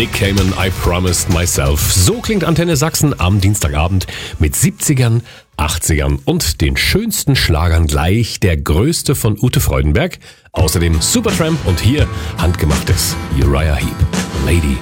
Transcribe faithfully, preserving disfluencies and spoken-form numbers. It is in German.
Nick Cayman, I Promised Myself. So klingt Antenne Sachsen am Dienstagabend mit siebzigern, achtzigern und den schönsten Schlagern gleich. Der größte von Ute Freudenberg. Außerdem Supertramp und hier handgemachtes Uriah Heep. Lady